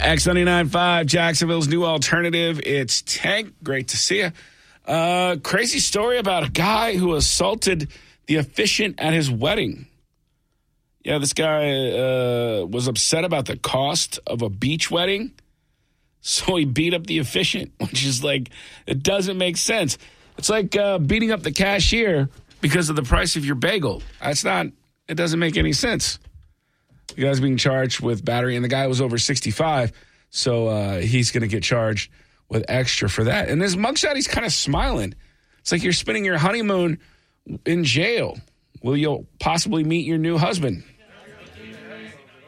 X99.5, Jacksonville's new alternative. It's Tank. Great to see you. Crazy story about a guy who assaulted the officiant at his wedding. Yeah, this guy was upset about the cost of a beach wedding, so he beat up the officiant, which is like, it doesn't make sense. It's like beating up the cashier because of the price of your bagel. It doesn't make any sense. The guy's being charged with battery, and the guy was over 65, so he's going to get charged with extra for that. And this mugshot, he's kind of smiling. It's like you're spending your honeymoon in jail. Will you possibly meet your new husband?